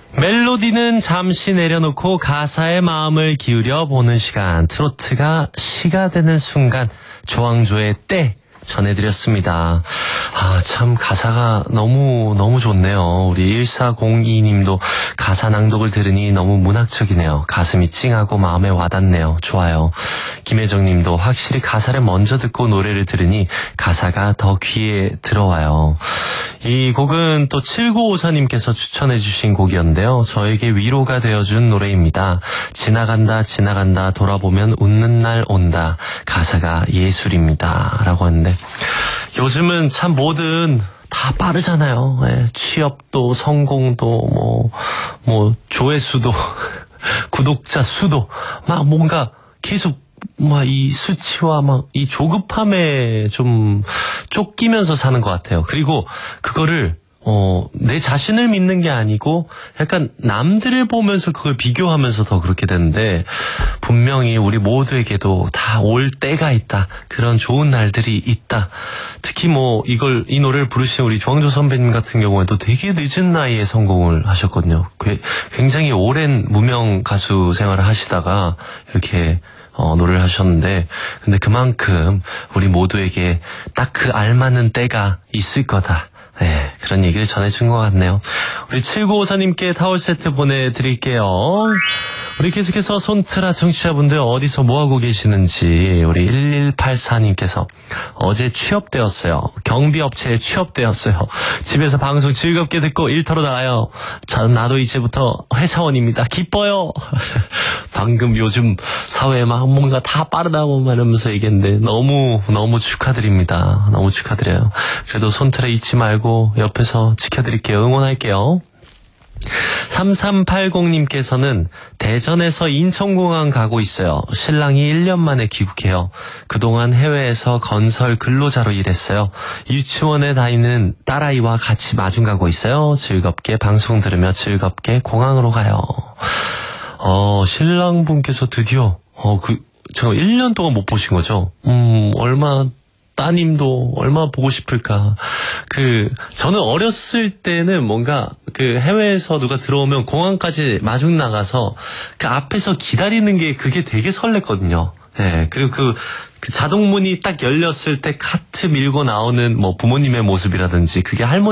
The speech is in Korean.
멜로디는 잠시 내려놓고 가사에 마음을 기울여 보는 시간, 트로트가 시가 되는 순간, 조항조의 때 전해드렸습니다. 참 가사가 너무 좋네요. 우리 1402님도 가사 낭독을 들으니 너무 문학적이네요. 가슴이 찡하고 마음에 와닿네요. 좋아요. 김혜정님도 확실히 가사를 먼저 듣고 노래를 들으니 가사가 더 귀에 들어와요. 이 곡은 또 7954님께서 추천해 주신 곡이었는데요. 저에게 위로가 되어준 노래입니다. 지나간다 지나간다 돌아보면 웃는 날 온다. 가사가 예술입니다. 라고 하는데 요즘은 참 뭐든 다 빠르잖아요. 예, 취업도 성공도 뭐 조회수도 구독자 수도 막 뭔가 계속 막 이 수치와 막 이 조급함에 좀 쫓기면서 사는 것 같아요. 그리고 그거를 내 자신을 믿는 게 아니고 약간 남들을 보면서 그걸 비교하면서 더 그렇게 되는데 분명히 우리 모두에게도 다 올 때가 있다. 그런 좋은 날들이 있다. 특히 이 노래를 부르신 우리 조항조 선배님 같은 경우에도 되게 늦은 나이에 성공을 하셨거든요. 굉장히 오랜 무명 가수 생활을 하시다가 이렇게 노래를 하셨는데 근데 그만큼 우리 모두에게 딱 그 알맞는 때가 있을 거다. 네, 그런 얘기를 전해준 것 같네요. 우리 7954님께 타월 세트 보내드릴게요. 우리 계속해서 손트라 청취자분들 어디서 뭐하고 계시는지 우리 1184님께서 어제 취업되었어요. 경비업체에 취업되었어요. 집에서 방송 즐겁게 듣고 일터로 나가요. 나도 이제부터 회사원입니다. 기뻐요. 방금 요즘 사회에 막 뭔가 다 빠르다고 말하면서 얘기했는데 너무 축하드립니다. 너무 축하드려요. 그래도 손트라 잊지 말고 옆에서 지켜드릴게요. 응원할게요. 3380님께서는 대전에서 인천공항 가고 있어요. 신랑이 1년 만에 귀국해요. 그동안 해외에서 건설 근로자로 일했어요. 유치원에 다니는 딸아이와 같이 마중 가고 있어요. 즐겁게 방송 들으며 즐겁게 공항으로 가요. 신랑분께서 드디어 제가 1년 동안 못 보신 거죠? 따님도 얼마나 보고 싶을까. 저는 어렸을 때는 뭔가 해외에서 누가 들어오면 공항까지 마중 나가서 그 앞에서 기다리는 게 그게 되게 설렜거든요. 네, 그리고 그 자동문이 딱 열렸을 때 카트 밀고 나오는 부모님의 모습이라든지 그게 할머니